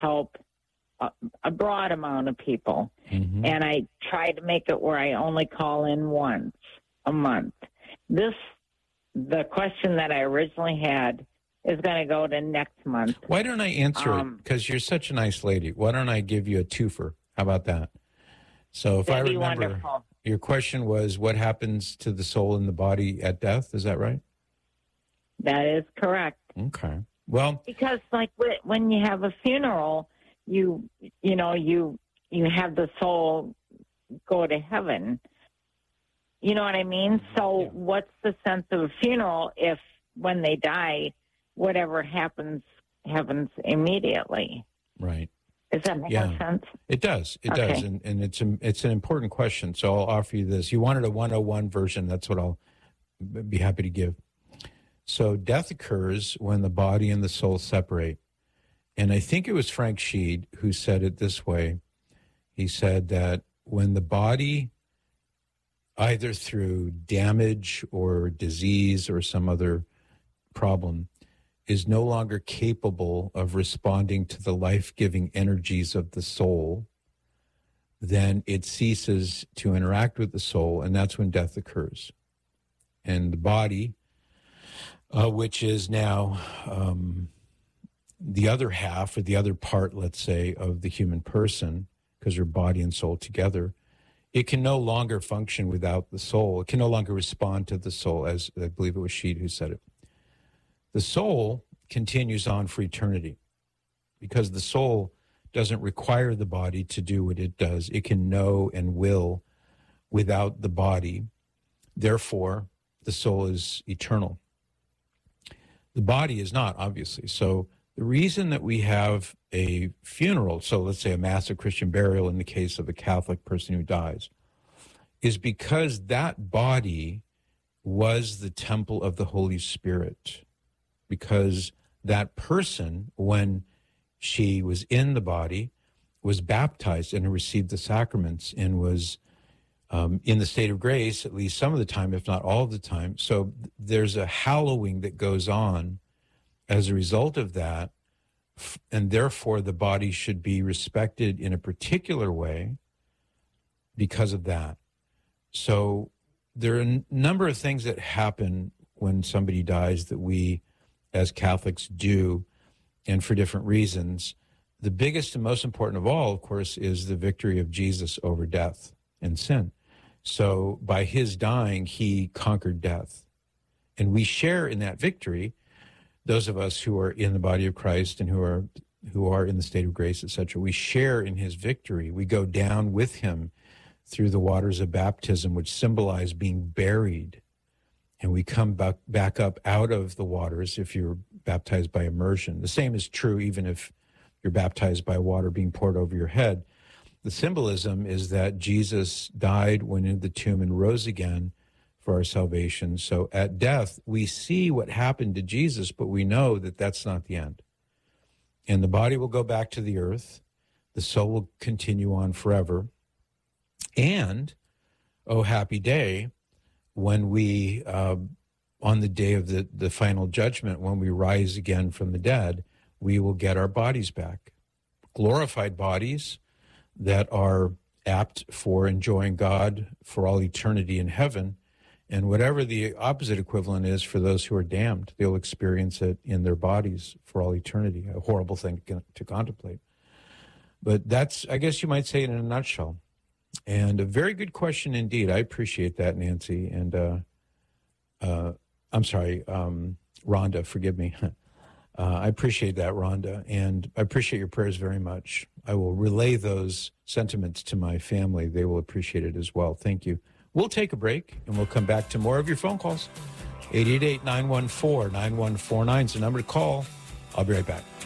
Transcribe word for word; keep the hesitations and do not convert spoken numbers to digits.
help a, a broad amount of people. Mm-hmm. And I try to make it where I only call in once a month. This, the question that I originally had is going to go to next month. Why don't I answer um, it? Because you're such a nice lady. Why don't I give you a twofer? How about that? So if I remember, wonderful. Your question was, what happens to the soul in the body at death? Is that right? That is correct. Okay. Well, because like when you have a funeral, you you know you you have the soul go to heaven. You know what I mean? So yeah. What's the sense of a funeral if when they die, whatever happens happens immediately? Right. Does that make yeah. sense? It does. It okay. does, and and it's a, it's an important question. So I'll offer you this. You wanted a one oh one version. That's what I'll be happy to give. So death occurs when the body and the soul separate. And I think it was Frank Sheed who said it this way. He said that when the body, either through damage or disease or some other problem, is no longer capable of responding to the life-giving energies of the soul, then it ceases to interact with the soul, and that's when death occurs. And the body, uh, which is now um, the other half or the other part, let's say, of the human person, because they're body and soul together, it can no longer function without the soul. It can no longer respond to the soul, as I believe it was Sheed who said it. The soul continues on for eternity because the soul doesn't require the body to do what it does. It can know and will without the body. Therefore, the soul is eternal. The body is not, obviously. So the reason that we have a funeral, so let's say a mass of Christian burial in the case of a Catholic person who dies, is because that body was the temple of the Holy Spirit. Because that person, when she was in the body, was baptized and received the sacraments and was um, in the state of grace, at least some of the time, if not all of the time. So there's a hallowing that goes on as a result of that, and therefore the body should be respected in a particular way because of that. So there are a number of things that happen when somebody dies that we as Catholics do, and for different reasons. The biggest and most important of all, of course, is the victory of Jesus over death and sin. So by his dying, he conquered death. And we share in that victory, those of us who are in the body of Christ and who are who are in the state of grace, et cetera, we share in his victory. We go down with him through the waters of baptism, which symbolize being buried. And we come back, back up out of the waters if you're baptized by immersion. The same is true even if you're baptized by water being poured over your head. The symbolism is that Jesus died, went into the tomb, and rose again for our salvation. So at death, we see what happened to Jesus, but we know that that's not the end. And the body will go back to the earth. The soul will continue on forever. And, oh, happy day, when we, uh, on the day of the, the final judgment, when we rise again from the dead, we will get our bodies back. Glorified bodies that are apt for enjoying God for all eternity in heaven. And whatever the opposite equivalent is for those who are damned, they'll experience it in their bodies for all eternity. A horrible thing to, to contemplate. But that's, I guess you might say it in a nutshell. And a very good question indeed. I appreciate that, Nancy. And uh, uh, I'm sorry, um, Rhonda, forgive me. uh, I appreciate that, Rhonda. And I appreciate your prayers very much. I will relay those sentiments to my family. They will appreciate it as well. Thank you. We'll take a break, and we'll come back to more of your phone calls. eight eight eight, nine one four, nine one four nine is the number to call. I'll be right back.